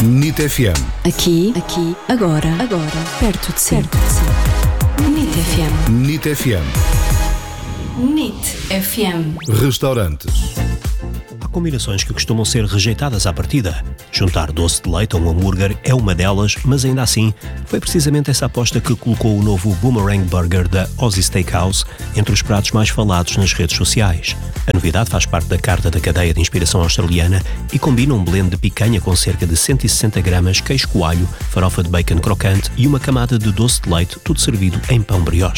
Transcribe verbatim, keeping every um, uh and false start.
N I T F M. Aqui, aqui, agora, agora, perto de si. Perto de si. N I T F M. N I T F M. N I T F M. Restaurantes. Há combinações que costumam ser rejeitadas à partida. Juntar doce de leite a um hambúrguer é uma delas, mas ainda assim, foi precisamente essa aposta que colocou o novo Boomerang Burger da Aussie Steakhouse entre os pratos mais falados nas redes sociais. A novidade faz parte da carta da cadeia de inspiração australiana e combina um blend de picanha com cerca de cento e sessenta gramas, queijo coalho, farofa de bacon crocante e uma camada de doce de leite, tudo servido em pão brioche.